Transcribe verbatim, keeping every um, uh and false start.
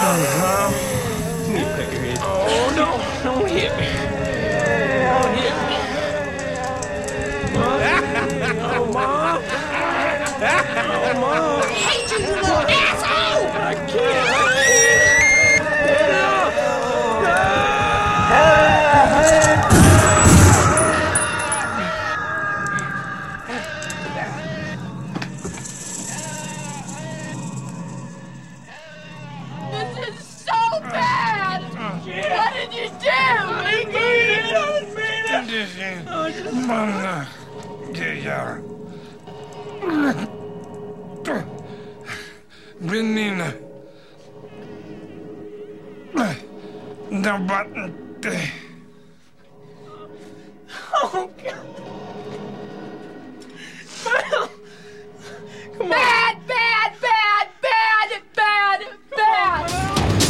You peck your head. Oh, no. Don't hit me. Don't hit me. Oh, Mom. Oh, Mom. I hate you, you little asshole! I can't. I can't. Get up. This is so bad! What did you do? I didn't mean it. I didn't mean it. Mana dia. Menina. Dapat. Oh, God. Come on.